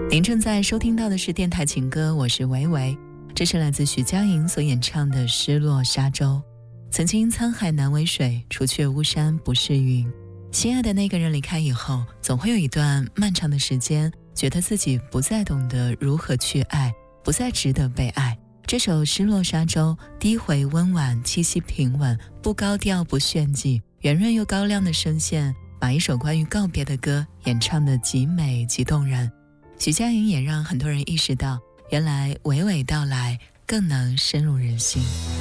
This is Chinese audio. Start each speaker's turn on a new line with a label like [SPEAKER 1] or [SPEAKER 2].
[SPEAKER 1] 您正在收听到的是电台情歌，我是维维，这是来自许佳莹所演唱的《失落沙洲》。曾经沧海难为水，除却巫山不是云。心爱的那个人离开以后，总会有一段漫长的时间，觉得自己不再懂得如何去爱，不再值得被爱。这首《失落沙洲》低回温婉，气息平稳，不高调不炫技，圆润又高亮的声线，把一首关于告别的歌演唱得极美极动人。许佳莹也让很多人意识到，原来娓娓道来更能深入人心。